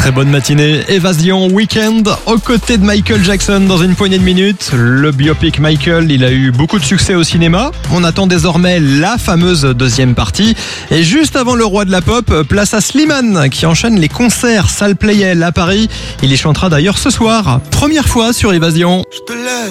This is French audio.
Très bonne matinée, Évasion Weekend aux côtés de Michael Jackson dans une poignée de minutes. Le biopic Michael, il a eu beaucoup de succès au cinéma. On attend désormais la fameuse deuxième partie. Et juste avant le roi de la pop, place à Slimane qui enchaîne les concerts Salle Playel à Paris. Il y chantera d'ailleurs ce soir, première fois sur Évasion. Je te laisse.